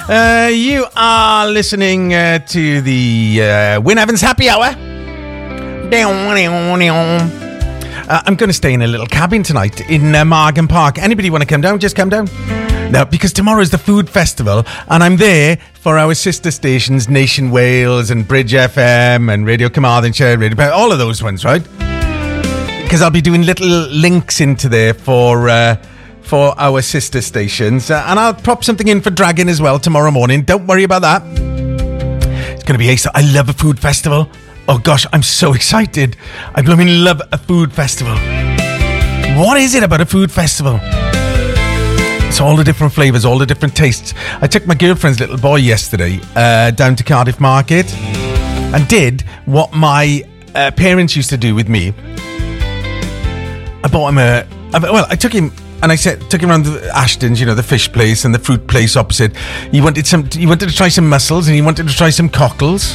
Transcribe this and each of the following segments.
You are listening to the Wyn Evans Happy Hour. I'm going to stay in a little cabin tonight in Margam Park. Anybody want to come down? Just come down. No, because tomorrow is the food festival and I'm there for our sister stations, Nation Wales and Bridge FM and Radio Carmarthenshire, Radio, all of those ones, right? Because I'll be doing little links into there for our sister stations. And I'll prop something in for Dragon as well tomorrow morning. Don't worry about that. It's going to be ace. I love a food festival. Oh gosh, I'm so excited. I blooming love a food festival. What is it about a food festival? It's all the different flavours, all the different tastes. I took my girlfriend's little boy yesterday down to Cardiff Market and did what my parents used to do with me. I bought him I took him and took him around the Ashton's, you know, the fish place and the fruit place opposite. He wanted to try some mussels and he wanted to try some cockles.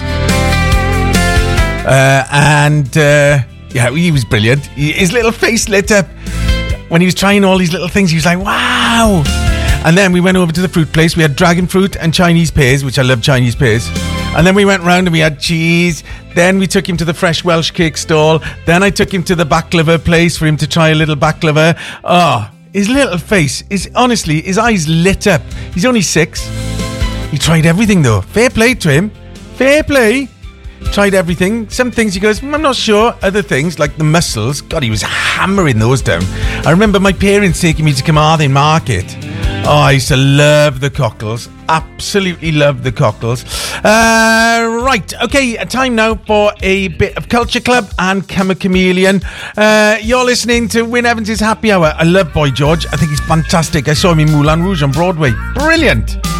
Yeah, he was brilliant. His little face lit up when he was trying all these little things. He was like, wow. And then we went over to the fruit place. We had dragon fruit and Chinese pears, which I love Chinese pears. And then we went round and we had cheese. Then we took him to the fresh Welsh cake stall. Then I took him to the baklava place for him to try a little baklava. Oh, his little face is honestly, his eyes lit up. He's only 6. He tried everything though. Fair play to him. Fair play. Tried everything. Some things he goes, I'm not sure. Other things like the mussels, God, he was hammering those down. I remember my parents taking me to Carmarthen Market. Oh, I used to love the cockles. Absolutely love the cockles. Right, okay, time now for a bit of Culture Club and Come a Chameleon. You're listening to Wyn Evans' Happy Hour. I love Boy George. I think he's fantastic. I saw him in Moulin Rouge on Broadway. Brilliant.